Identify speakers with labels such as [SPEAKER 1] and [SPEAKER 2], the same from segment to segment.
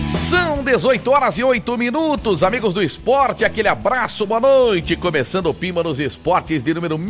[SPEAKER 1] São 18h08, amigos do esporte, aquele abraço, boa noite, começando o Pimba nos Esportes de número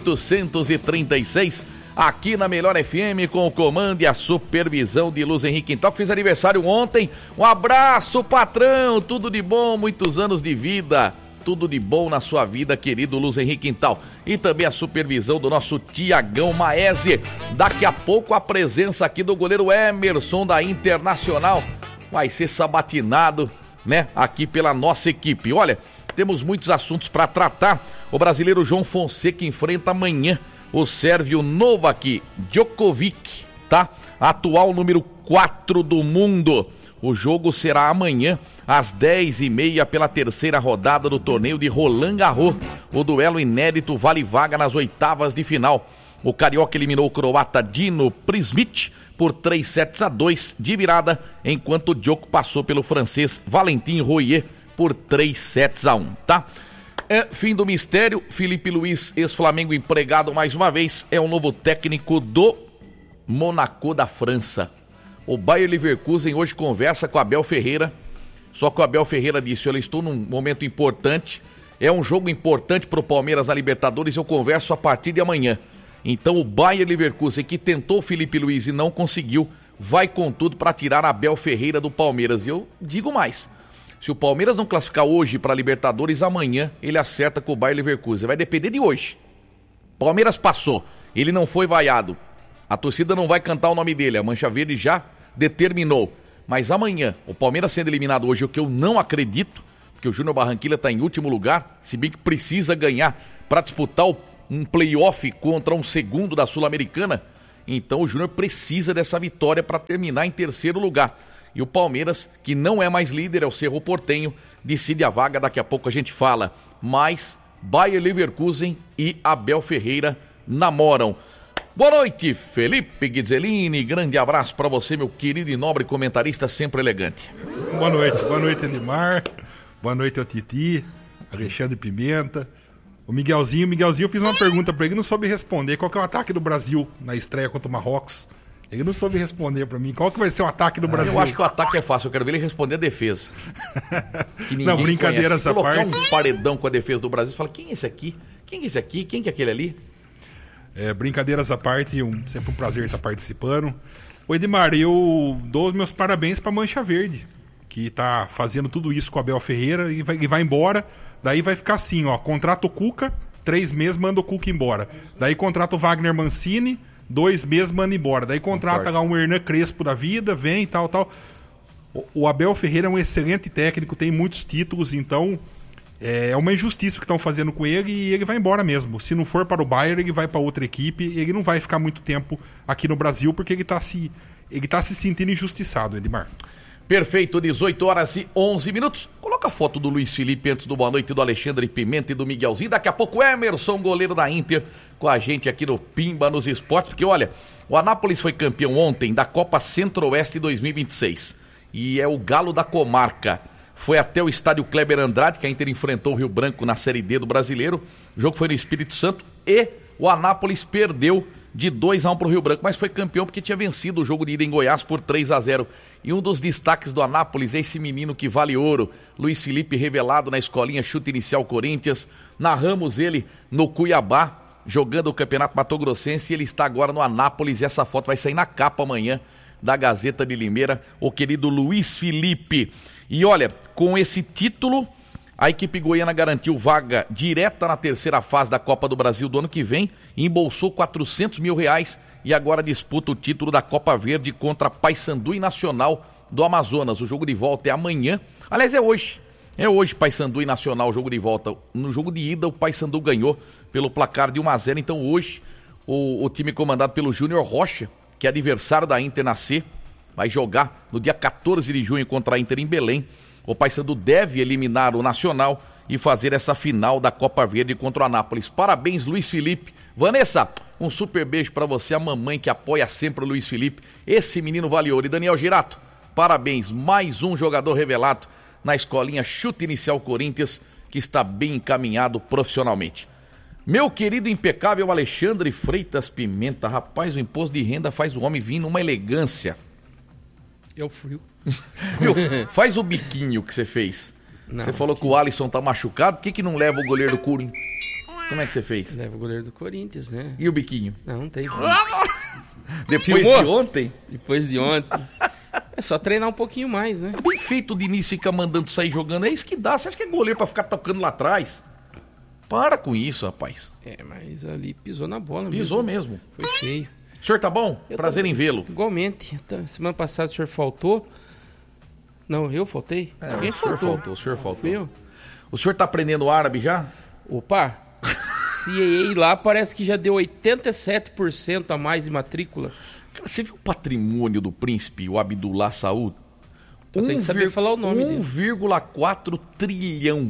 [SPEAKER 1] 1836, aqui na Melhor FM, com o comando e a supervisão de Luiz Henrique Quintal, que fez aniversário ontem. Um abraço, patrão, tudo de bom, muitos anos de vida, tudo de bom na sua vida, querido Luiz Henrique Quintal. E também a supervisão do nosso Tiagão Maese. Daqui a pouco a presença aqui do goleiro Emerson da Internacional. Vai ser sabatinado, né, aqui pela nossa equipe. Olha, temos muitos assuntos para tratar. O brasileiro João Fonseca enfrenta amanhã o sérvio Novak Djokovic, tá? Atual número 4 do mundo. O jogo será amanhã, às 10h30, pela terceira rodada do torneio de Roland Garros. O duelo inédito vale vaga nas oitavas de final. O carioca eliminou o croata Dino Prismic por 3-2 de virada, enquanto o Djoko passou pelo francês Valentin Rouillet por 3-1, tá? Fim do mistério, Felipe Luiz, ex-Flamengo empregado mais uma vez, é o novo técnico do Monaco da França. O Bayer Leverkusen hoje conversa com Abel Ferreira, só que o Abel Ferreira disse: olha, estou num momento importante, é um jogo importante para o Palmeiras na Libertadores, eu converso a partir de amanhã. Então o Bayer Leverkusen, que tentou o Felipe Luiz e não conseguiu, vai com tudo para tirar Abel Ferreira do Palmeiras. E eu digo mais, se o Palmeiras não classificar hoje para a Libertadores, amanhã ele acerta com o Bayer Leverkusen. Vai depender de hoje. Palmeiras passou, ele não foi vaiado, a torcida não vai cantar o nome dele, a Mancha Verde já determinou. Mas amanhã, o Palmeiras sendo eliminado hoje, o que eu não acredito, porque o Júnior Barranquilla está em último lugar, se bem que precisa ganhar para disputar um playoff contra um segundo da Sul-Americana, então o Júnior precisa dessa vitória para terminar em terceiro lugar. E o Palmeiras, que não é mais líder, é o Cerro Porteño, decide a vaga, daqui a pouco a gente fala. Mas Bayer Leverkusen e Abel Ferreira namoram. Boa noite, Felipe Guizelini, grande abraço para você, meu querido e nobre comentarista, sempre elegante.
[SPEAKER 2] Boa noite, Edmar, boa noite ao Titi, Alexandre Pimenta. O Miguelzinho, eu fiz uma pergunta pra ele, não soube responder. Qual que é o ataque do Brasil na estreia contra o Marrocos? Ele não soube responder pra mim. Qual que vai ser o ataque do Brasil?
[SPEAKER 1] Eu acho que o ataque é fácil, eu quero ver ele responder a defesa.
[SPEAKER 2] Não, brincadeira essa parte.
[SPEAKER 1] Colocar um paredão com a defesa do Brasil, você fala, quem é esse aqui? Quem é esse aqui? Quem que é aquele ali?
[SPEAKER 2] Brincadeiras à parte, sempre um prazer estar participando. Ô Edmar, eu dou os meus parabéns pra Mancha Verde, que tá fazendo tudo isso com o Abel Ferreira e vai embora. Daí vai ficar assim, ó, contrata o Cuca, 3 meses manda o Cuca embora. Daí contrata o Wagner Mancini, 2 meses manda embora. Daí contrata lá um Hernan Crespo da vida, vem e tal. O Abel Ferreira é um excelente técnico, tem muitos títulos, então é uma injustiça o que estão fazendo com ele e ele vai embora mesmo. Se não for para o Bayern, ele vai para outra equipe, ele não vai ficar muito tempo aqui no Brasil porque ele tá se sentindo injustiçado, Edmar.
[SPEAKER 1] Perfeito, 18h11. Coloca a foto do Luiz Felipe antes do boa noite do Alexandre Pimenta e do Miguelzinho. Daqui a pouco o Emerson, goleiro da Inter, com a gente aqui no Pimba nos Esportes. Porque olha, o Anápolis foi campeão ontem da Copa Centro-Oeste 2026. E é o galo da comarca. Foi até o estádio Kleber Andrade, que a Inter enfrentou o Rio Branco na Série D do Brasileiro. O jogo foi no Espírito Santo e o Anápolis perdeu de 2-1 para o Rio Branco, mas foi campeão porque tinha vencido o jogo de ida em Goiás por 3-0. E um dos destaques do Anápolis é esse menino que vale ouro, Luiz Felipe, revelado na escolinha Chute Inicial Corinthians. Narramos ele no Cuiabá, jogando o Campeonato Mato-Grossense, e ele está agora no Anápolis, e essa foto vai sair na capa amanhã da Gazeta de Limeira, o querido Luiz Felipe. E olha, com esse título, a equipe goiana garantiu vaga direta na terceira fase da Copa do Brasil do ano que vem, embolsou R$400 mil e agora disputa o título da Copa Verde contra Paysandu e Nacional do Amazonas. O jogo de volta é amanhã, aliás é hoje. É hoje Paysandu e Nacional, o jogo de volta. No jogo de ida o Paysandu ganhou pelo placar de 1-0, então hoje o time comandado pelo Júnior Rocha, que é adversário da Inter na C, vai jogar no dia 14 de junho contra a Inter em Belém. O Paysandu deve eliminar o Nacional e fazer essa final da Copa Verde contra o Anápolis. Parabéns, Luiz Felipe. Vanessa, um super beijo pra você, a mamãe que apoia sempre o Luiz Felipe. Esse menino vale ouro. E Daniel Girato, parabéns, mais um jogador revelado na escolinha Chute Inicial Corinthians, que está bem encaminhado profissionalmente. Meu querido impecável Alexandre Freitas Pimenta, rapaz, o imposto de renda faz o homem vir numa elegância.
[SPEAKER 3] É o frio.
[SPEAKER 1] Meu, faz o biquinho que você fez.
[SPEAKER 3] Não,
[SPEAKER 1] Você falou que o Alisson tá machucado, por que não leva o goleiro do Corinthians? Como é que você fez?
[SPEAKER 3] Leva o goleiro do Corinthians, né?
[SPEAKER 1] E o biquinho?
[SPEAKER 3] Não tem.
[SPEAKER 1] Depois
[SPEAKER 3] Filmou?
[SPEAKER 1] de ontem?
[SPEAKER 3] Depois de ontem. É só treinar um pouquinho mais, né?
[SPEAKER 1] Bem feito o Diniz ficar mandando sair jogando. É isso que dá. Você acha que é goleiro pra ficar tocando lá atrás? Para com isso, rapaz.
[SPEAKER 3] Mas ali pisou na bola.
[SPEAKER 1] Pisou mesmo.
[SPEAKER 3] Foi feio.
[SPEAKER 1] O senhor tá bom? Prazer em vê-lo.
[SPEAKER 3] Igualmente. Semana passada o senhor faltou. Não, eu faltei? Alguém faltou.
[SPEAKER 1] O senhor faltou.
[SPEAKER 3] Fui eu.
[SPEAKER 1] O senhor tá aprendendo árabe já?
[SPEAKER 3] Opa, CAA lá parece que já deu 87% a mais de matrícula.
[SPEAKER 1] Cara, você viu o patrimônio do príncipe, o Abdullah Saud?
[SPEAKER 3] Só tem que saber falar o nome dele.
[SPEAKER 1] 1,4 trilhão.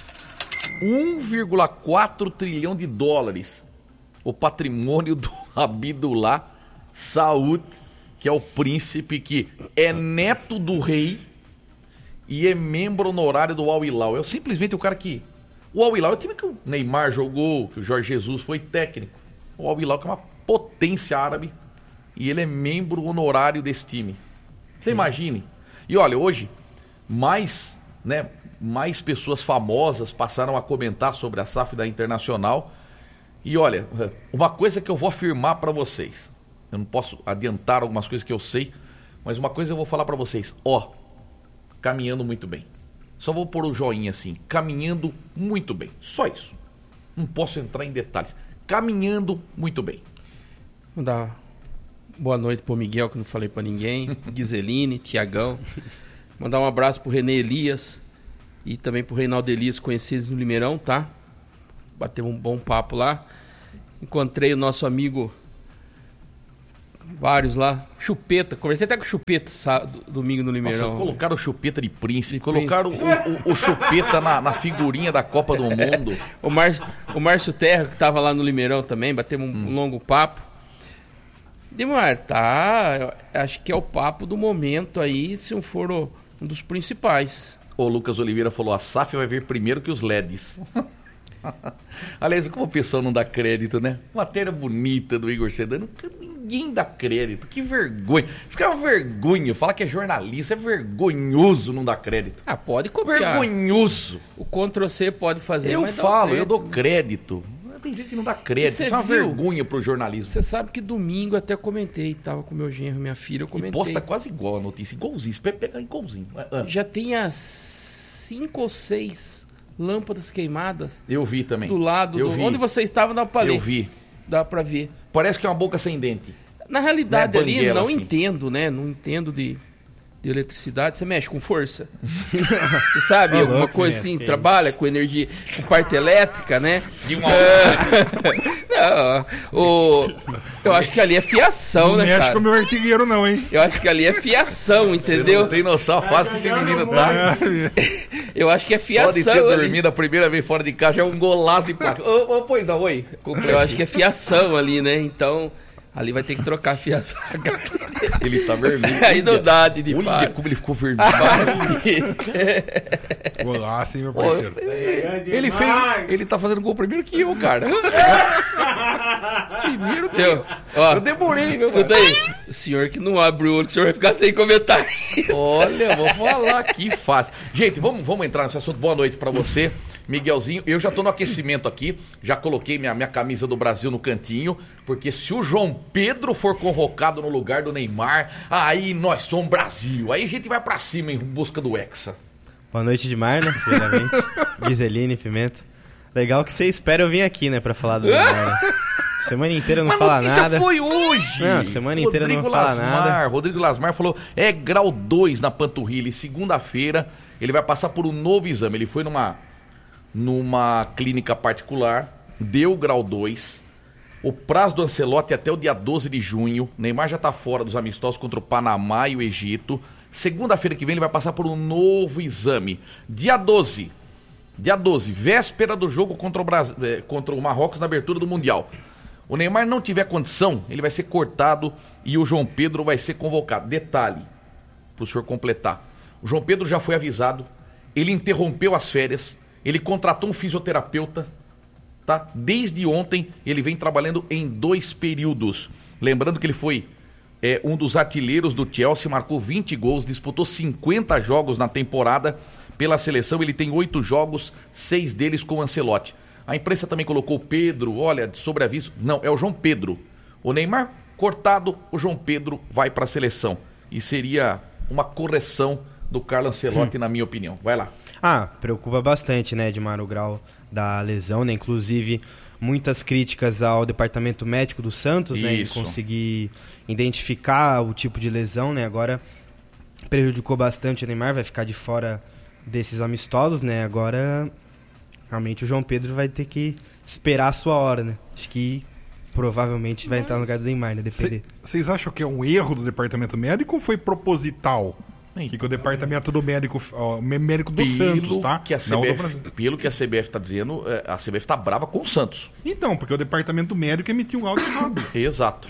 [SPEAKER 1] 1,4 trilhão de dólares. O patrimônio do Abdullah Saud, que é o príncipe que é neto do rei e é membro honorário do Al Hilal. É simplesmente o cara que... O Al Hilal é o time que o Neymar jogou, que o Jorge Jesus foi técnico. O Al Hilal que é uma potência árabe e ele é membro honorário desse time. Você imagine. E olha, hoje, mais pessoas famosas passaram a comentar sobre a SAF da Internacional. E olha, uma coisa que eu vou afirmar para vocês. Eu não posso adiantar algumas coisas que eu sei, mas uma coisa eu vou falar para vocês. Caminhando muito bem. Só vou pôr o joinha assim, caminhando muito bem. Só isso. Não posso entrar em detalhes. Caminhando muito bem.
[SPEAKER 3] Vou dar boa noite pro Miguel, que não falei pra ninguém. Giseline, Tiagão. Mandar um abraço pro René Elias e também pro Reinaldo Elias, conhecidos no Limeirão, tá? Bateu um bom papo lá. Encontrei o nosso amigo, vários lá, Chupeta, conversei até com o Chupeta domingo no Limeirão.
[SPEAKER 1] Nossa, colocaram o Chupeta de príncipe, colocaram o Chupeta na figurinha da Copa do Mundo.
[SPEAKER 3] O Márcio Terra, que tava lá no Limeirão também, batemos um longo papo. Demar, acho que é o papo do momento aí, se não for um dos principais.
[SPEAKER 1] O Lucas Oliveira falou, a SAF vai vir primeiro que os LEDs. Aliás, como o pessoal não dá crédito, né? Matéria bonita do Igor Sedano, ninguém dá crédito, que vergonha. Isso que é uma vergonha, fala que é jornalista, é vergonhoso não dar crédito.
[SPEAKER 3] Pode copiar.
[SPEAKER 1] Vergonhoso.
[SPEAKER 3] O Ctrl-C pode fazer,
[SPEAKER 1] eu falo, eu dou crédito. Tem gente que não dá crédito, isso é uma vergonha pro jornalismo.
[SPEAKER 3] Você sabe que domingo até comentei, tava com meu genro, minha filha, eu comentei.
[SPEAKER 1] E posta quase igual a notícia, igualzinho, você pega igualzinho.
[SPEAKER 3] Já tem as 5 ou 6 lâmpadas queimadas.
[SPEAKER 1] Eu vi também.
[SPEAKER 3] Do lado, onde você estava, dá pra ler.
[SPEAKER 1] Eu vi.
[SPEAKER 3] Dá pra ver.
[SPEAKER 1] Parece que é uma boca sem dente.
[SPEAKER 3] Na realidade, ali, não
[SPEAKER 1] assim.
[SPEAKER 3] entendo, né? Não entendo de eletricidade. Você mexe com força? Você sabe alguma coisa assim? Trabalha com energia, com parte elétrica, né?
[SPEAKER 1] De uma
[SPEAKER 3] eu acho que ali é fiação,
[SPEAKER 2] não
[SPEAKER 3] né, cara?
[SPEAKER 2] Não mexe com o meu artilheiro não, hein?
[SPEAKER 3] Eu acho que ali é fiação, entendeu?
[SPEAKER 1] Você não tem noção a fase que esse menino tá.
[SPEAKER 3] Eu acho que é fiação.
[SPEAKER 1] Só de ter dormido a primeira vez fora de casa já é um golaço de placa. Pois não, oi.
[SPEAKER 3] Eu acho que é fiação ali, né? Então... ali vai ter que trocar a fiação.
[SPEAKER 1] Ele tá vermelho.
[SPEAKER 3] Aí não dá de
[SPEAKER 1] olha como ele ficou vermelho.
[SPEAKER 2] Golaço, hein, meu parceiro.
[SPEAKER 1] Ele tá fazendo gol primeiro que eu, cara. Primeiro que eu. Eu demorei, meu.
[SPEAKER 3] Escuta aí. O senhor que não abre o olho, o senhor vai ficar sem comentário.
[SPEAKER 1] Olha, vou falar que fácil. Gente, vamos entrar nesse assunto. Boa noite pra você, Miguelzinho. Eu já tô no aquecimento aqui. Já coloquei minha camisa do Brasil no cantinho. Porque se o João Pedro for convocado no lugar do Neymar, aí nós somos Brasil. Aí a gente vai pra cima em busca do Hexa.
[SPEAKER 4] Boa noite, Edmar, né? Primeiramente. Giseline, Pimenta. Legal que você espera eu vir aqui, né? Pra falar do Neymar, né? Semana inteira não fala nada.
[SPEAKER 1] Foi hoje.
[SPEAKER 4] Não, semana inteira não fala nada.
[SPEAKER 1] Rodrigo Lasmar falou, grau 2 na panturrilha. E segunda-feira ele vai passar por um novo exame. Ele foi numa clínica particular, deu grau 2. O prazo do Ancelotti é até o dia 12 de junho. Neymar já tá fora dos amistosos contra o Panamá e o Egito. Segunda-feira que vem ele vai passar por um novo exame. Dia 12, véspera do jogo contra o Marrocos na abertura do Mundial. O Neymar não tiver condição, ele vai ser cortado e o João Pedro vai ser convocado. Detalhe, para o senhor completar. O João Pedro já foi avisado, ele interrompeu as férias, ele contratou um fisioterapeuta, tá? Desde ontem ele vem trabalhando em 2 períodos. Lembrando que ele foi é um dos artilheiros do Chelsea, marcou 20 gols, disputou 50 jogos na temporada pela seleção. Ele tem 8 jogos, 6 deles com o Ancelotti. A imprensa também colocou o Pedro, olha, de sobreaviso. Não, é o João Pedro. O Neymar cortado, o João Pedro vai para a seleção. E seria uma correção do Carlo Ancelotti, na minha opinião. Vai lá.
[SPEAKER 4] Preocupa bastante, né, Edmar, o grau da lesão, né? Inclusive, muitas críticas ao departamento médico do Santos, né? Em conseguir identificar o tipo de lesão, né? Agora prejudicou bastante o Neymar, vai ficar de fora desses amistosos, né? Agora, realmente, o João Pedro vai ter que esperar a sua hora, né? Acho que provavelmente vai entrar no lugar do Neymar, né? Depender.
[SPEAKER 2] Vocês acham que é um erro do departamento médico ou foi proposital? Que o departamento do médico do Santos, tá?
[SPEAKER 1] Pelo que a CBF está dizendo, a CBF está brava com o Santos.
[SPEAKER 2] Então, porque o departamento médico emitiu um áudio errado.
[SPEAKER 1] Exato.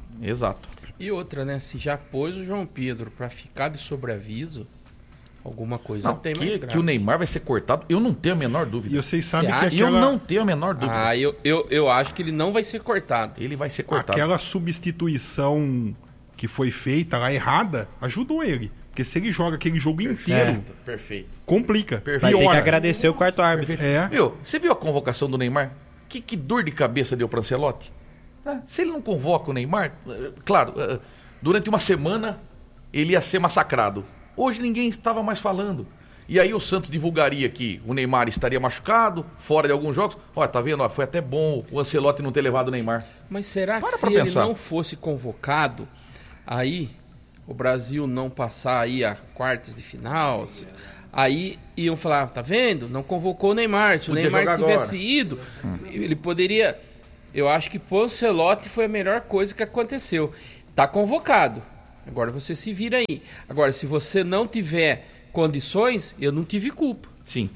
[SPEAKER 3] E outra, né? Se já pôs o João Pedro para ficar de sobreaviso, alguma coisa tem mais grave.
[SPEAKER 1] Que o Neymar vai ser cortado, eu não tenho a menor dúvida.
[SPEAKER 2] E vocês sabem que
[SPEAKER 1] eu não tenho a menor dúvida.
[SPEAKER 3] Eu acho que ele não vai ser cortado.
[SPEAKER 1] Ele vai ser cortado.
[SPEAKER 2] Aquela substituição que foi feita lá errada, ajudou ele. Porque se ele joga aquele jogo inteiro,
[SPEAKER 1] perfeito.
[SPEAKER 2] Complica.
[SPEAKER 4] Vai ter que agradecer o quarto árbitro.
[SPEAKER 1] Você viu a convocação do Neymar? Que dor de cabeça deu para Ancelotti? Se ele não convoca o Neymar, claro, durante uma semana ele ia ser massacrado. Hoje ninguém estava mais falando. E aí o Santos divulgaria que o Neymar estaria machucado, fora de alguns jogos. Olha, tá vendo? Foi até bom o Ancelotti não ter levado o Neymar.
[SPEAKER 3] Mas será que se ele não fosse convocado, aí o Brasil não passar aí a quartas de final, aí iam falar, tá vendo? Não convocou o Neymar. Se o Neymar tivesse ido, ele poderia... Eu acho que pro Ancelotti foi a melhor coisa que aconteceu. Tá convocado. Agora você se vira aí. Agora, se você não tiver condições, eu não tive culpa.
[SPEAKER 1] Sim.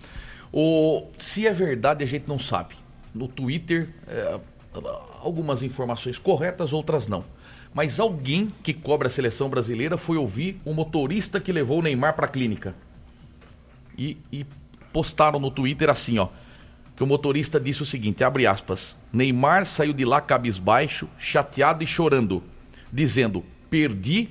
[SPEAKER 1] Se é verdade, a gente não sabe. No Twitter, algumas informações corretas, outras não. Mas alguém que cobra a seleção brasileira foi ouvir o motorista que levou o Neymar para a clínica. E postaram no Twitter assim, ó. Que o motorista disse o seguinte, abre aspas. Neymar saiu de lá cabisbaixo, chateado e chorando. Dizendo, perdi.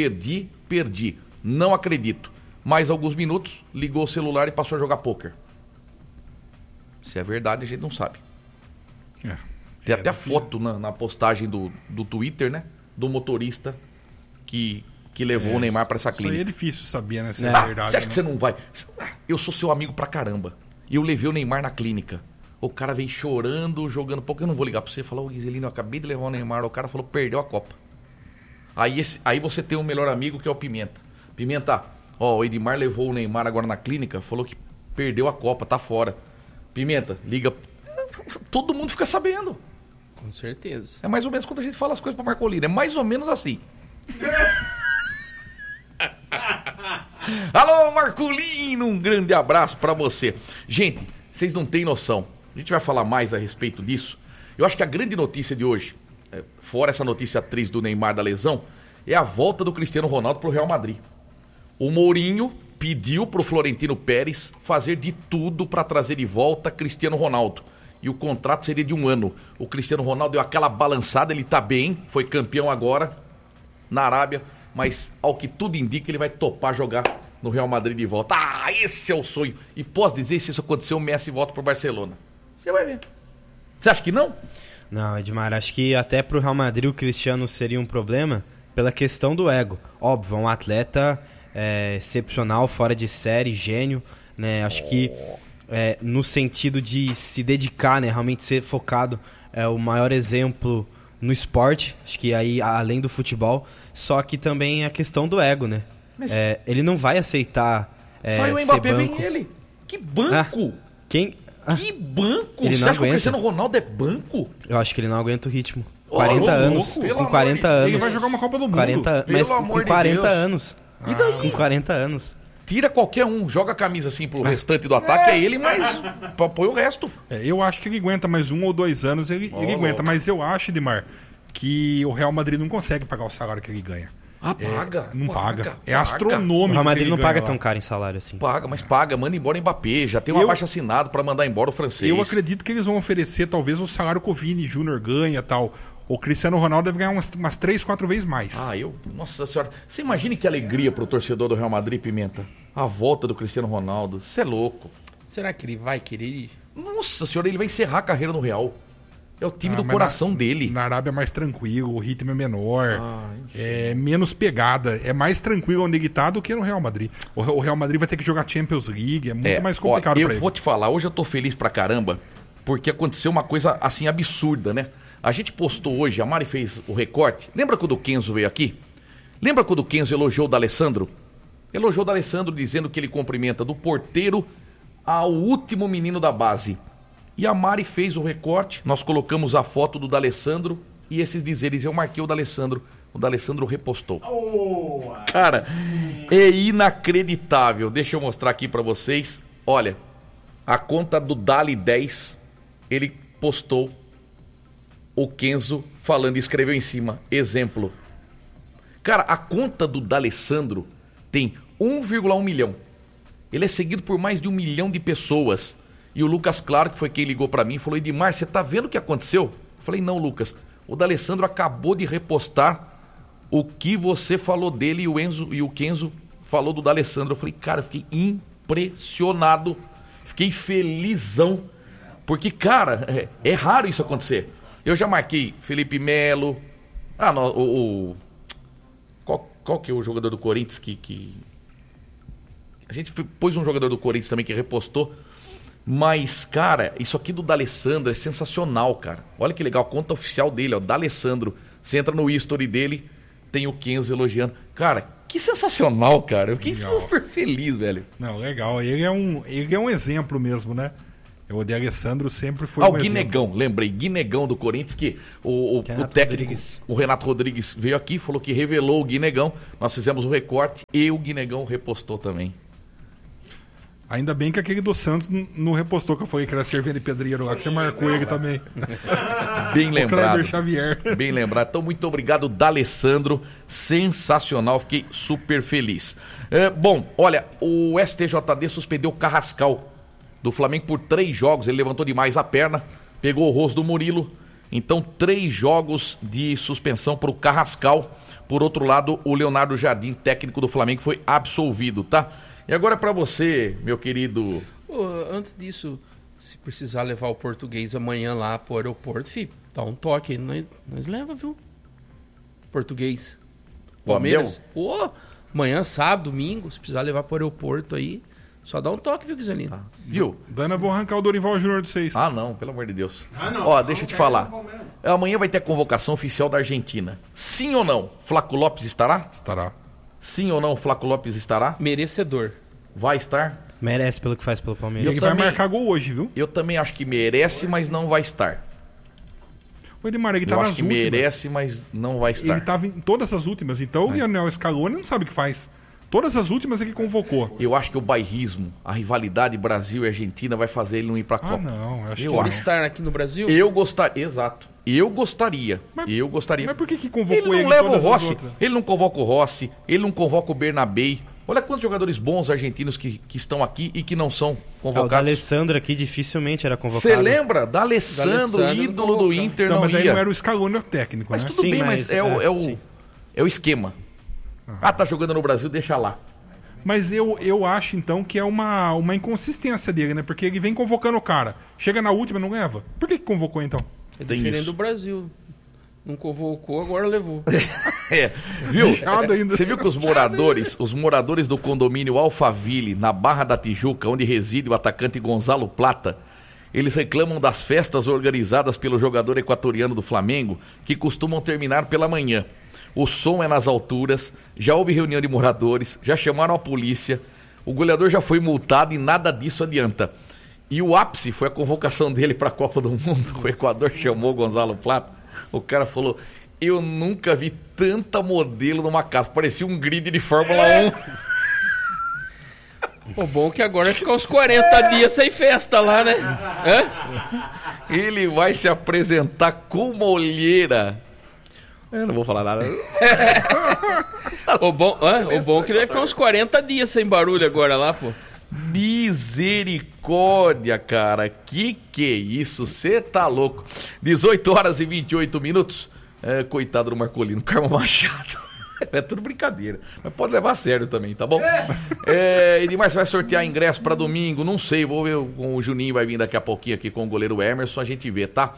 [SPEAKER 1] Não acredito. Mais alguns minutos, ligou o celular e passou a jogar pôquer. Se é verdade, a gente não sabe. Tem até a foto na postagem do Twitter, né? Do motorista que levou o Neymar para essa clínica.
[SPEAKER 2] Isso aí é difícil saber, né? Se é verdade.
[SPEAKER 1] Você acha que você não vai? Eu sou seu amigo pra caramba. E eu levei o Neymar na clínica. O cara veio chorando, jogando pouco. Eu não vou ligar pra você e falar, ô Guizelino, eu acabei de levar o Neymar. O cara falou, perdeu a Copa. Aí você tem um melhor amigo que é o Pimenta. Pimenta, o Edmar levou o Neymar agora na clínica, falou que perdeu a Copa, tá fora. Pimenta, liga. Todo mundo fica sabendo.
[SPEAKER 3] Com certeza.
[SPEAKER 1] É mais ou menos quando a gente fala as coisas pra Marcolino. É mais ou menos assim. Alô, Marcolino, um grande abraço pra você. Gente, vocês não têm noção. A gente vai falar mais a respeito disso. Eu acho que a grande notícia de hoje, fora essa notícia triste do Neymar da lesão, é a volta do Cristiano Ronaldo pro Real Madrid. O Mourinho pediu pro Florentino Pérez fazer de tudo para trazer de volta Cristiano Ronaldo. E o contrato seria de 1 ano. O Cristiano Ronaldo deu aquela balançada, ele tá bem, foi campeão agora na Arábia, mas ao que tudo indica ele vai topar jogar no Real Madrid de volta. Esse é o sonho. E posso dizer, se isso acontecer, o Messi volta pro Barcelona. Você vai ver. Você acha que não?
[SPEAKER 4] Não, Edmar, acho que até pro Real Madrid o Cristiano seria um problema pela questão do ego. Óbvio, um atleta excepcional, fora de série, gênio, né? Acho que no sentido de se dedicar, né? Realmente ser focado, é o maior exemplo no esporte, acho que aí além do futebol, só que também a questão do ego, né? Mas ele não vai aceitar
[SPEAKER 1] saiu o Mbappé, vem ele. Que banco!
[SPEAKER 4] Que
[SPEAKER 1] banco!
[SPEAKER 4] Ele
[SPEAKER 1] Você acha que o Cristiano Ronaldo é banco?
[SPEAKER 4] Eu acho que ele não aguenta o ritmo. 40 anos. Com 40 anos.
[SPEAKER 2] Ele vai jogar uma Copa do Mundo.
[SPEAKER 4] 40, mas com 40 anos.
[SPEAKER 1] E daí?
[SPEAKER 4] Com 40 anos.
[SPEAKER 1] Tira qualquer um, joga a camisa assim pro restante do ataque, é ele, mas põe o resto.
[SPEAKER 2] Eu acho que ele aguenta mais 1 ou 2 anos, ele aguenta. Mas eu acho, Edmar, que o Real Madrid não consegue pagar o salário que ele ganha.
[SPEAKER 1] Paga.
[SPEAKER 2] Não paga. É astronômico.
[SPEAKER 4] O Real Madrid não paga tão caro em salário assim.
[SPEAKER 1] Paga, mas paga. Manda embora o Mbappé. Já tem um abaixo assinado pra mandar embora o francês.
[SPEAKER 2] Eu acredito que eles vão oferecer talvez o salário que o Vini Júnior ganha e tal. o Cristiano Ronaldo deve ganhar umas 3, 4 vezes mais.
[SPEAKER 1] Nossa senhora, você imagine que alegria pro torcedor do Real Madrid, Pimenta. A volta do Cristiano Ronaldo, você é louco.
[SPEAKER 3] Será que ele vai querer ir?
[SPEAKER 1] Nossa senhora, ele vai encerrar a carreira no Real. É o time do coração dele.
[SPEAKER 2] Na Arábia é mais tranquilo, o ritmo é menor, é menos pegada, é mais tranquilo onde ele tá do que no Real Madrid. O Real Madrid vai ter que jogar Champions League, é muito mais complicado pra ele.
[SPEAKER 1] Eu vou te falar, hoje eu tô feliz pra caramba, porque aconteceu uma coisa assim absurda, né? A gente postou hoje, a Mari fez o recorte. Lembra quando o Kenzo veio aqui? Lembra quando o Kenzo elogiou o D'Alessandro? Elogiou o D'Alessandro dizendo que ele cumprimenta do porteiro ao último menino da base. E a Mari fez o recorte, nós colocamos a foto do D'Alessandro e esses dizeres, eu marquei o D'Alessandro repostou. Cara, é inacreditável. Deixa eu mostrar aqui pra vocês. Olha, a conta do Dali 10, ele postou o Kenzo falando, escreveu em cima, exemplo. Cara, a conta do D'Alessandro tem 1,1 milhão. Ele é seguido por mais de 1 milhão de pessoas. E o Lucas Claro, que foi quem ligou pra mim, falou, Edmar, você tá vendo o que aconteceu? Eu falei, não, Lucas, o D'Alessandro acabou de repostar o que você falou dele e o Kenzo falou do D'Alessandro. Eu falei, cara, eu fiquei impressionado, fiquei felizão, porque, cara, é raro isso acontecer. Eu já marquei Felipe Melo, qual que é o jogador do Corinthians que... A gente pôs um jogador do Corinthians também que repostou. Mas, cara, isso aqui do D'Alessandro é sensacional, cara. Olha que legal, a conta oficial dele, ó, D'Alessandro. Você entra no history dele, tem o Kenzo elogiando. Cara, que sensacional, cara. Eu fiquei super feliz, velho.
[SPEAKER 2] Não, legal. Ele é um exemplo mesmo, né? O D'Alessandro sempre foi um exemplo.
[SPEAKER 1] O Guinegão, lembrei. Guinegão do Corinthians, que o técnico, o Renato Rodrigues, veio aqui, falou que revelou o Guinegão. Nós fizemos o recorte e o Guinegão repostou também.
[SPEAKER 2] Ainda bem que aquele do Santos não repostou, que eu falei que era cerveja de pedreiro lá, que você marcou ele também.
[SPEAKER 1] Bem lembrado.
[SPEAKER 2] O Kleber Xavier.
[SPEAKER 1] Bem lembrado. Então, muito obrigado, D'Alessandro. Sensacional, fiquei super feliz. Bom, olha, o STJD suspendeu o Carrascal do Flamengo por 3 jogos. Ele levantou demais a perna, pegou o rosto do Murilo. Então, 3 jogos de suspensão para o Carrascal. Por outro lado, o Leonardo Jardim, técnico do Flamengo, foi absolvido, tá? E agora para você, meu querido...
[SPEAKER 3] Antes disso, se precisar levar o português amanhã lá pro aeroporto, filho, dá um toque aí, nós leva, viu? Português. Palmeiras. Amanhã, sábado, domingo, se precisar levar pro aeroporto aí, só dá um toque, viu, Guizelino?
[SPEAKER 1] Viu?
[SPEAKER 2] Dana, vou arrancar o Dorival Júnior de vocês.
[SPEAKER 1] Ah, não, pelo amor de Deus. Ó, deixa eu te falar. Amanhã vai ter a convocação oficial da Argentina. Sim ou não? Flaco Lopes estará?
[SPEAKER 2] Estará.
[SPEAKER 1] Sim ou não, Flaco Lopes estará?
[SPEAKER 3] Merecedor.
[SPEAKER 1] Vai estar?
[SPEAKER 4] Merece pelo que faz pelo Palmeiras.
[SPEAKER 2] Ele vai marcar gol hoje, viu?
[SPEAKER 1] Eu também acho que merece, mas não vai estar.
[SPEAKER 2] O Edmar, ele tá
[SPEAKER 1] nas
[SPEAKER 2] últimas.
[SPEAKER 1] Merece, mas não vai estar.
[SPEAKER 2] Ele tava em todas as últimas, então o Lionel Scaloni não sabe o que faz. Todas as últimas ele convocou.
[SPEAKER 1] Eu acho que o bairrismo, a rivalidade Brasil e Argentina vai fazer ele não ir pra Copa.
[SPEAKER 2] Não, eu acho que
[SPEAKER 3] Por estar aqui no Brasil?
[SPEAKER 1] Eu gostaria, exato. Eu gostaria.
[SPEAKER 2] Mas por que convocou
[SPEAKER 1] ele? Não leva o Rossi. Ele não convoca o Rossi. Ele não convoca o Bernabei. Olha quantos jogadores bons argentinos que estão aqui e que não são convocados.
[SPEAKER 4] O D'Alessandro aqui dificilmente era convocado.
[SPEAKER 1] Você lembra? D'Alessandro, ídolo do Inter, não
[SPEAKER 2] mas daí
[SPEAKER 1] ia.
[SPEAKER 2] não era o Scaloni, o técnico,
[SPEAKER 1] mas
[SPEAKER 2] né?
[SPEAKER 1] Tudo bem, mas é o esquema. Tá jogando no Brasil, deixa lá.
[SPEAKER 2] Mas eu acho, então, que é uma inconsistência dele, né? Porque ele vem convocando o cara. Chega na última, não leva. Por que convocou, então?
[SPEAKER 3] É diferente do Brasil. Não convocou, agora levou.
[SPEAKER 1] Viu? Você viu que os moradores do condomínio Alphaville, na Barra da Tijuca, onde reside o atacante Gonzalo Plata, eles reclamam das festas organizadas pelo jogador equatoriano do Flamengo, que costumam terminar pela manhã. O som é nas alturas, já houve reunião de moradores, já chamaram a polícia, o goleador já foi multado e nada disso adianta. E o ápice foi a convocação dele para a Copa do Mundo. O Equador chamou o Gonzalo Plata. O cara falou, eu nunca vi tanta modelo numa casa, parecia um grid de Fórmula 1.
[SPEAKER 3] O bom é que agora vai ficar uns 40 dias sem festa lá, né?
[SPEAKER 1] Ele vai se apresentar com uma olheira. Eu não vou falar nada.
[SPEAKER 3] O bom é que ele vai ficar uns 40 dias sem barulho agora lá, pô.
[SPEAKER 1] Misericórdia, cara. Que é isso? Você tá louco. 18 horas e 28 minutos. Coitado do Marcolino, Carmo Machado. É tudo brincadeira, mas pode levar a sério também, tá bom? Edmar, você vai sortear ingresso pra domingo? Não sei, vou ver, o Juninho vai vir daqui a pouquinho aqui com o goleiro Emerson, a gente vê, tá?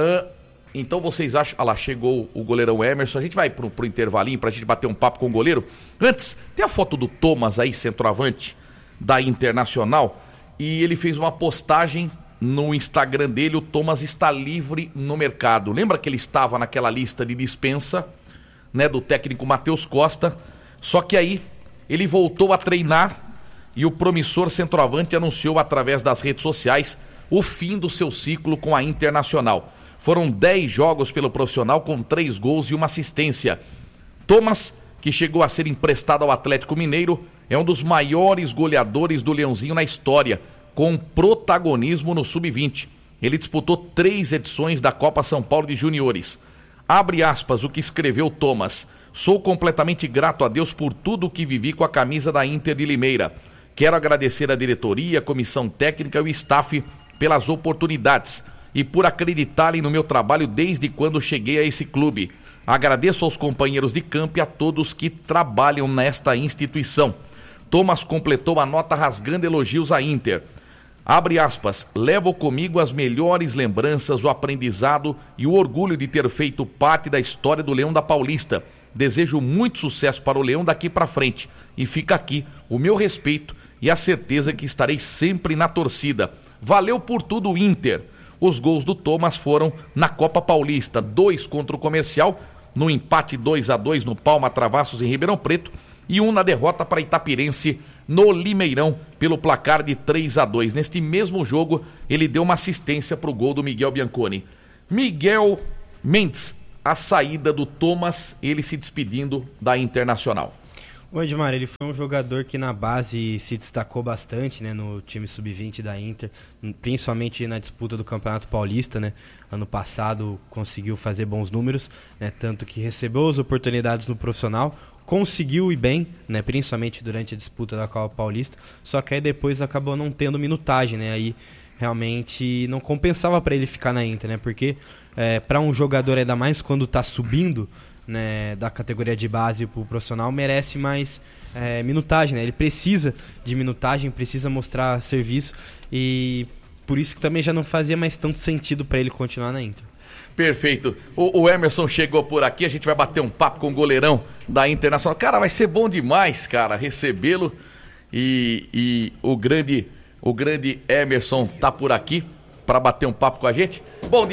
[SPEAKER 1] Então vocês acham... Ah lá, chegou o goleirão Emerson, a gente vai pro intervalinho pra gente bater um papo com o goleiro. Antes, tem a foto do Thomas aí, centroavante da Internacional, e ele fez uma postagem no Instagram dele, o Thomas está livre no mercado. Lembra que ele estava naquela lista de dispensa, né, do técnico Matheus Costa, só que aí ele voltou a treinar e o promissor centroavante anunciou através das redes sociais o fim do seu ciclo com a Internacional. Foram 10 jogos pelo profissional com 3 gols e uma assistência. Thomas, que chegou a ser emprestado ao Atlético Mineiro, é um dos maiores goleadores do Leãozinho na história, com protagonismo no Sub-20. Ele disputou 3 edições da Copa São Paulo de Juniores. Abre aspas o que escreveu Thomas. Sou completamente grato a Deus por tudo o que vivi com a camisa da Inter de Limeira. Quero agradecer a diretoria, a comissão técnica e o staff pelas oportunidades e por acreditarem no meu trabalho desde quando cheguei a esse clube. Agradeço aos companheiros de campo e a todos que trabalham nesta instituição. Thomas completou a nota rasgando elogios à Inter. Abre aspas, levo comigo as melhores lembranças, o aprendizado e o orgulho de ter feito parte da história do Leão da Paulista. Desejo muito sucesso para o Leão daqui para frente. E fica aqui o meu respeito e a certeza que estarei sempre na torcida. Valeu por tudo, Inter. Os gols do Thomas foram na Copa Paulista, 2 contra o Comercial, no empate 2-2 no Palma Travassos em Ribeirão Preto e 1 na derrota para Itapirense no Limeirão, pelo placar de 3-2. Neste mesmo jogo, ele deu uma assistência para o gol do Miguel Bianconi. Miguel Mendes, a saída do Thomas, ele se despedindo da Internacional.
[SPEAKER 4] O Edmar, ele foi um jogador que na base se destacou bastante, né, no time sub-20 da Inter, principalmente na disputa do Campeonato Paulista, né? Ano passado conseguiu fazer bons números, né, tanto que recebeu as oportunidades no profissional, conseguiu ir bem, né, principalmente durante a disputa da Copa Paulista, só que aí depois acabou não tendo minutagem, né, aí realmente não compensava para ele ficar na Inter, né, porque para um jogador, ainda mais quando está subindo, né, da categoria de base para o profissional, merece mais minutagem, né, ele precisa de minutagem, precisa mostrar serviço e por isso que também já não fazia mais tanto sentido para ele continuar na Inter.
[SPEAKER 1] Perfeito. O Emerson chegou por aqui, a gente vai bater um papo com o goleirão da Internacional. Cara, vai ser bom demais, cara, recebê-lo. E o grande Emerson tá por aqui para bater um papo com a gente. Bom,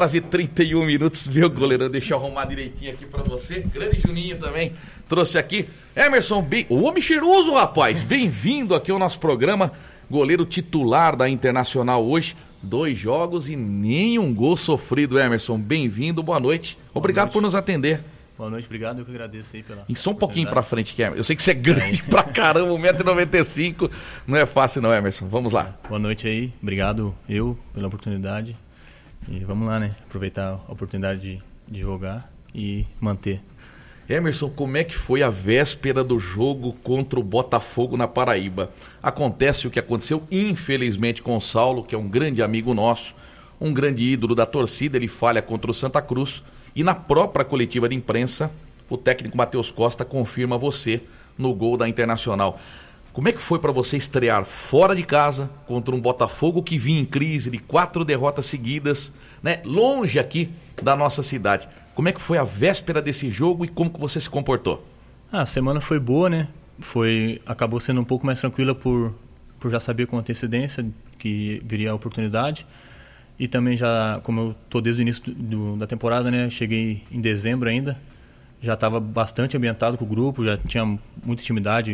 [SPEAKER 1] 18h31, meu goleirão, deixa eu arrumar direitinho aqui para você. Grande Juninho também trouxe aqui. Emerson, o homem cheiroso, rapaz. Bem-vindo aqui ao nosso programa. Goleiro titular da Internacional hoje. 2 jogos e nenhum gol sofrido, Emerson. Bem-vindo, boa noite. Obrigado por nos atender.
[SPEAKER 5] Boa noite, obrigado. Eu que agradeço aí pela...
[SPEAKER 1] E só um pouquinho pra frente, que eu sei que você é grande pra caramba, 1,95 m. Não é fácil não, Emerson. Vamos lá.
[SPEAKER 5] Boa noite aí. Obrigado pela oportunidade. E vamos lá, né? Aproveitar a oportunidade de jogar e manter.
[SPEAKER 1] Emerson, como é que foi a véspera do jogo contra o Botafogo na Paraíba? Acontece o que aconteceu, infelizmente, com o Saulo, que é um grande amigo nosso, um grande ídolo da torcida. Ele falha contra o Santa Cruz e na própria coletiva de imprensa, o técnico Matheus Costa confirma você no gol da Internacional. Como é que foi para você estrear fora de casa contra um Botafogo que vinha em crise de 4 derrotas seguidas, né, longe aqui da nossa cidade? Como é que foi a véspera desse jogo e como que você se comportou?
[SPEAKER 5] A semana foi boa, né? Acabou sendo um pouco mais tranquila por já saber com antecedência que viria a oportunidade. E também já, como eu estou desde o início da temporada, né? Cheguei em dezembro ainda. Já estava bastante ambientado com o grupo, já tinha muita intimidade.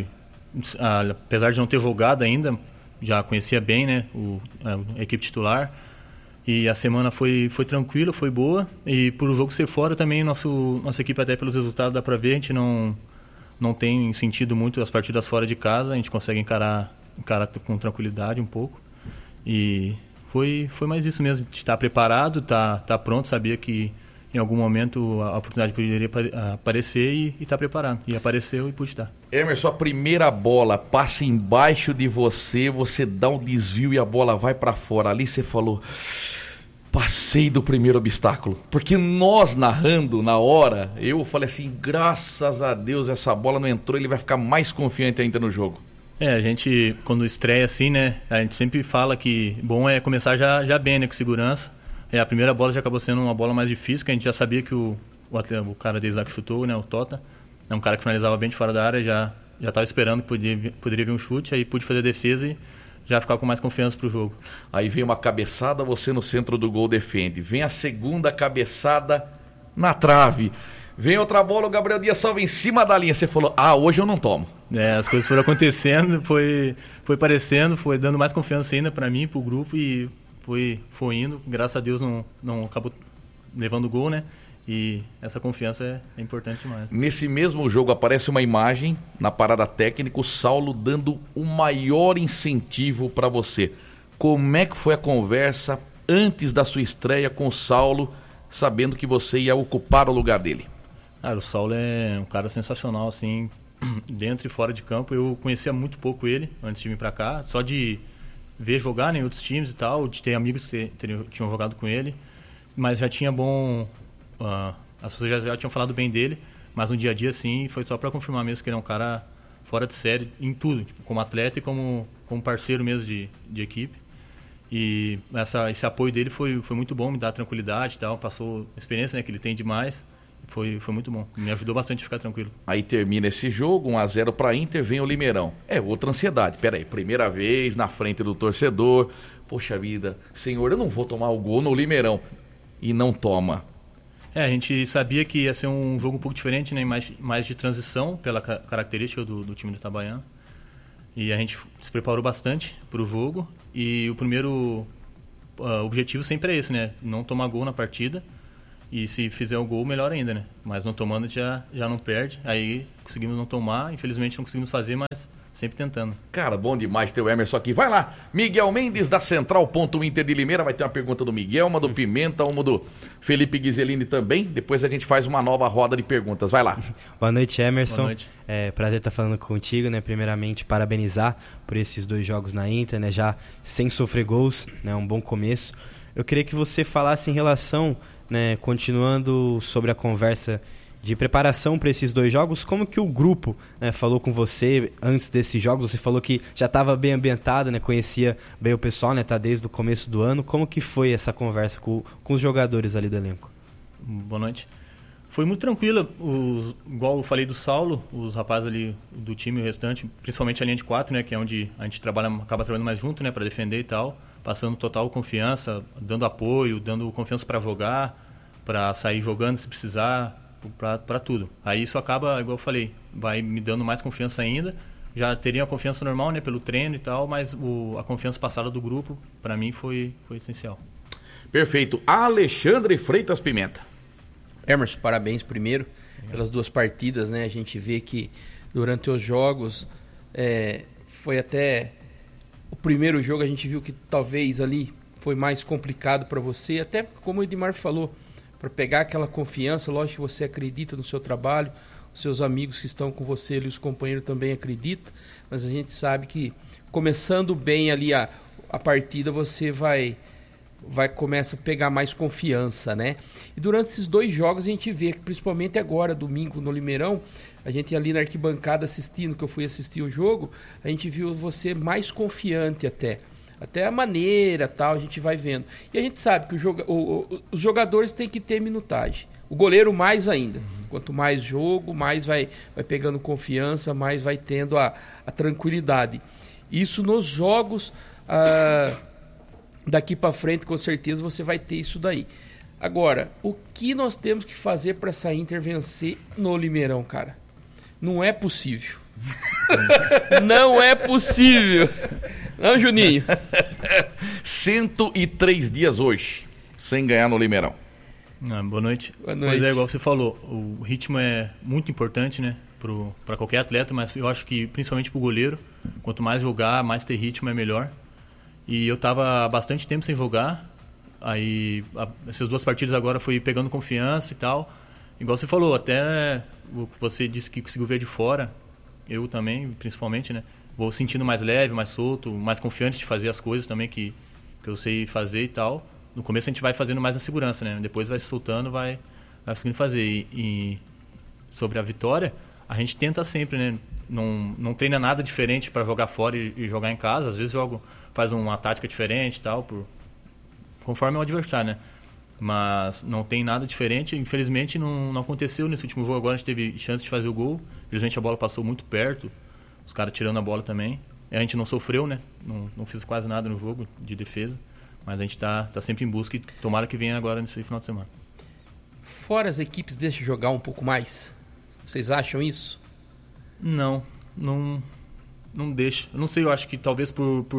[SPEAKER 5] Apesar de não ter jogado ainda, já conhecia bem, né, a equipe titular. E a semana foi tranquila, foi boa. E por o jogo ser fora também, nossa equipe, até pelos resultados, dá para ver, a gente não tem sentido muito as partidas fora de casa. A gente consegue encarar com tranquilidade um pouco. E foi mais isso mesmo, de estar preparado, tá pronto, sabia que em algum momento a oportunidade poderia aparecer e estar preparado. E apareceu e pude estar.
[SPEAKER 1] Emerson, a primeira bola passa embaixo de você dá um desvio e a bola vai para fora. Ali você falou... passei do primeiro obstáculo. Porque nós narrando na hora, eu falei assim, graças a Deus essa bola não entrou, ele vai ficar mais confiante ainda no jogo.
[SPEAKER 5] A gente, quando estreia assim, né, a gente sempre fala que bom é começar já bem, né, com segurança. A primeira bola já acabou sendo uma bola mais difícil, que a gente já sabia que o cara desde lá que chutou, né, o Tota, é um cara que finalizava bem de fora da área, já estava esperando que poderia vir um chute, aí pude fazer a defesa e já ficar com mais confiança pro jogo. Aí
[SPEAKER 1] vem uma cabeçada, você no centro do gol defende. Vem a segunda cabeçada na trave. Vem outra bola, o Gabriel Dias salva em cima da linha. Você falou, hoje eu não tomo.
[SPEAKER 5] As coisas foram acontecendo, foi parecendo, foi dando mais confiança ainda para mim, pro grupo, e foi indo. Graças a Deus não acabou levando o gol, né? E essa confiança é importante demais.
[SPEAKER 1] Nesse mesmo jogo aparece uma imagem na parada técnica, o Saulo dando o maior incentivo para você. Como é que foi a conversa antes da sua estreia com o Saulo, sabendo que você ia ocupar o lugar dele?
[SPEAKER 5] O Saulo é um cara sensacional, assim, dentro e fora de campo. Eu conhecia muito pouco ele antes de vir para cá, só de ver jogar em outros times e tal, de ter amigos que tinham jogado com ele, mas já tinha as pessoas já tinham falado bem dele, mas no dia a dia, sim, foi só para confirmar mesmo que ele é um cara fora de série em tudo, tipo, como atleta e como parceiro mesmo de equipe. E esse apoio dele foi muito bom, me dá tranquilidade e tal, passou a experiência, né, que ele tem demais, foi muito bom, me ajudou bastante a ficar tranquilo.
[SPEAKER 1] Aí termina esse jogo, 1-0 para Inter, vem o Limeirão. Outra ansiedade, peraí, primeira vez na frente do torcedor, poxa vida, senhor, eu não vou tomar o gol no Limeirão, e não toma.
[SPEAKER 5] A gente sabia que ia ser um jogo um pouco diferente, né? mais de transição, pela característica do time do Itabaiana. E a gente se preparou bastante para o jogo. E o primeiro objetivo sempre é esse, né? Não tomar gol na partida. E se fizer o gol, melhor ainda, né? Mas não tomando, já não perde. Aí conseguimos não tomar. Infelizmente não conseguimos fazer, mas sempre tentando.
[SPEAKER 1] Cara, bom demais ter o Emerson aqui. Vai lá, Miguel Mendes da Central Ponto Inter de Limeira. Vai ter uma pergunta do Miguel, uma do Pimenta, uma do Felipe Ghiselini também. Depois a gente faz uma nova roda de perguntas. Vai lá.
[SPEAKER 4] Boa noite, Emerson.
[SPEAKER 5] Boa noite.
[SPEAKER 4] Prazer estar falando contigo, né? Primeiramente, parabenizar por esses 2 jogos na Inter, né? Já sem sofrer gols, né? Um bom começo. Eu queria que você falasse em relação, né? Continuando sobre a conversa de preparação para esses 2 jogos, como que o grupo, né, falou com você antes desses jogos? Você falou que já estava bem ambientado, né, conhecia bem o pessoal, né, tá desde o começo do ano. Como que foi essa conversa com os jogadores ali do elenco?
[SPEAKER 5] Boa noite. Foi muito tranquila, igual eu falei do Saulo, os rapazes ali do time, o restante, principalmente a linha de 4, né, que é onde a gente acaba trabalhando mais junto, né, para defender e tal, passando total confiança, dando apoio, dando confiança para jogar, para sair jogando se precisar, para tudo. Aí isso acaba, igual eu falei, vai me dando mais confiança ainda. Já teria a confiança normal, né, pelo treino e tal, mas a confiança passada do grupo, para mim, foi essencial.
[SPEAKER 1] Perfeito. Alexandre Freitas Pimenta.
[SPEAKER 3] Emerson, parabéns primeiro pelas 2 partidas, né? A gente vê que durante os jogos foi até o primeiro jogo, a gente viu que talvez ali foi mais complicado para você, até como o Edmar falou, para pegar aquela confiança. Lógico que você acredita no seu trabalho, os seus amigos que estão com você ali, os companheiros também acreditam, mas a gente sabe que começando bem ali a partida, você começa a pegar mais confiança, né? E durante esses 2 jogos a gente vê, principalmente agora, domingo no Limeirão, a gente ali na arquibancada assistindo, que eu fui assistir o jogo, a gente viu você mais confiante até a maneira, tal, a gente vai vendo. E a gente sabe que os jogadores têm que ter minutagem. O goleiro mais ainda. Quanto mais jogo, mais vai pegando confiança, mais vai tendo a tranquilidade. Isso nos jogos, daqui para frente, com certeza você vai ter isso daí. Agora, o que nós temos que fazer para essa Inter vencer no Limeirão, cara? Não é possível. Não é possível. Não, Juninho?
[SPEAKER 1] 103 dias hoje, sem ganhar no Limeirão.
[SPEAKER 5] Boa noite.
[SPEAKER 3] Boa noite.
[SPEAKER 5] Pois é, igual você falou, o ritmo é muito importante, né, para qualquer atleta, mas eu acho que principalmente para o goleiro, quanto mais jogar, mais ter ritmo é melhor. E eu estava há bastante tempo sem jogar, aí essas 2 partidas agora fui pegando confiança e tal. Igual você falou, até você disse que conseguiu ver de fora, eu também, principalmente, né? Vou sentindo mais leve, mais solto, mais confiante de fazer as coisas também que eu sei fazer e tal. no começo a gente vai fazendo mais na segurança, né? Depois vai se soltando, vai conseguindo fazer. E sobre a vitória, a gente tenta sempre, né? Não treina nada diferente para jogar fora e jogar em casa. Às vezes faz uma tática diferente e tal, conforme o adversário, né? Mas não tem nada diferente. Infelizmente não aconteceu nesse último jogo. Agora a gente teve chance de fazer o gol. Infelizmente a bola passou muito perto, os caras tirando a bola também. A gente não sofreu, né? Não fez quase nada no jogo de defesa. Mas a gente tá sempre em busca e tomara que venha agora nesse final de semana.
[SPEAKER 3] Fora as equipes deixam jogar um pouco mais? Vocês acham isso?
[SPEAKER 5] Não deixa. Eu não sei, eu acho que talvez por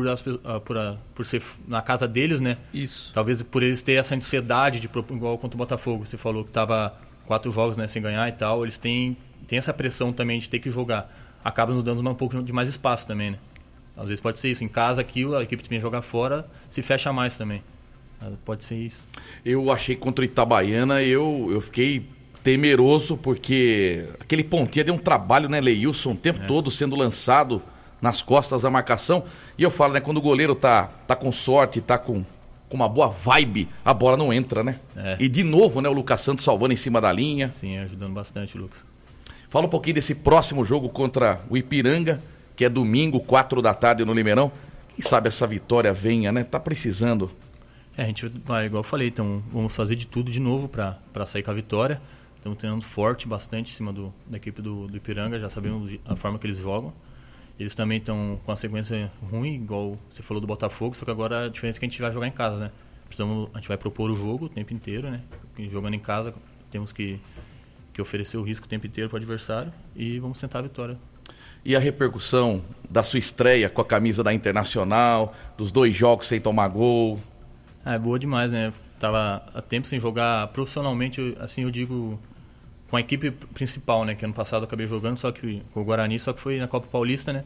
[SPEAKER 5] ser na casa deles, né?
[SPEAKER 3] Isso.
[SPEAKER 5] Talvez por eles terem essa ansiedade de igual contra o Botafogo. Você falou que tava 4 jogos, né, sem ganhar e tal. Eles têm essa pressão também de ter que jogar. Acaba nos dando um pouco de mais espaço também, né? Às vezes pode ser isso. Em casa aqui, a equipe que vem jogar fora se fecha mais também. Pode ser isso.
[SPEAKER 1] Eu achei contra o Itabaiana, eu fiquei temeroso, porque aquele pontinha deu um trabalho, né, Leilson, o tempo todo sendo lançado nas costas da marcação. E eu falo, né, quando o goleiro tá com sorte, tá com uma boa vibe, a bola não entra, né? E de novo, né, o Lucas Santos salvando em cima da linha.
[SPEAKER 5] Sim, ajudando bastante o Lucas.
[SPEAKER 1] Fala um pouquinho desse próximo jogo contra o Ipiranga, que é domingo, 4 da tarde no Limeirão. Quem sabe essa vitória venha, né? Tá precisando.
[SPEAKER 5] A gente vai, igual eu falei, então vamos fazer de tudo de novo para sair com a vitória. Estamos treinando forte, bastante em cima da equipe do Ipiranga, já sabemos a forma que eles jogam. Eles também estão com a sequência ruim, igual você falou do Botafogo, só que agora a diferença é que a gente vai jogar em casa, né? A gente vai propor o jogo o tempo inteiro, né? Porque jogando em casa temos que oferecer o risco o tempo inteiro para o adversário e vamos tentar a vitória.
[SPEAKER 1] E a repercussão da sua estreia com a camisa da Internacional, dos 2 jogos sem tomar gol?
[SPEAKER 5] É boa demais, né? Tava há tempo sem jogar profissionalmente, assim eu digo, com a equipe principal, né? Que ano passado eu acabei jogando só que com o Guarani, só que foi na Copa Paulista, né?